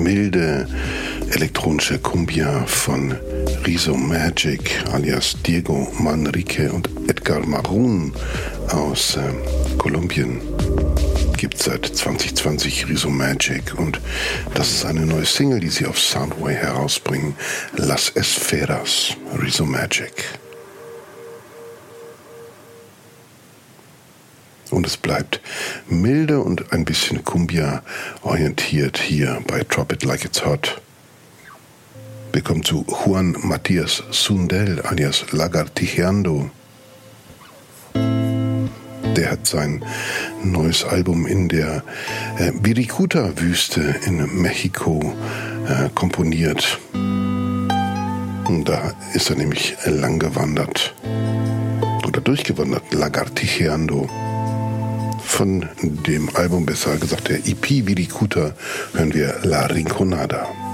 milde elektronische Cumbia von Rizzo Magic alias Diego Manrique und Edgar Marun aus Kolumbien. Gibt seit 2020 Rizzo Magic und das ist eine neue Single, die sie auf Soundway herausbringen. Las Esferas, Rizzo Magic. Und es bleibt milde und ein bisschen Cumbia orientiert hier bei Drop It Like It's Hot. Wir kommen zu Juan Matías Sundell alias Lagartijeando. Der hat sein neues Album in der Wirikuta-Wüste in Mexiko komponiert. Und da ist er nämlich lang gewandert oder durchgewandert, Lagartijeando. Von dem Album, besser gesagt der EP Wirikuta, hören wir La Rinconada.